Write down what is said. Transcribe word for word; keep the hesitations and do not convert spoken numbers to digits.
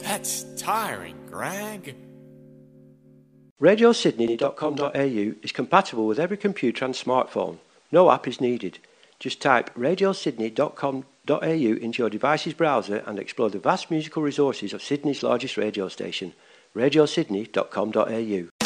That's tiring, Greg. radio sydney dot com dot a u is compatible with every computer and smartphone. No app is needed. Just type radio sydney dot com dot a u into your device's browser and explore the vast musical resources of Sydney's largest radio station, radio sydney dot com dot a u.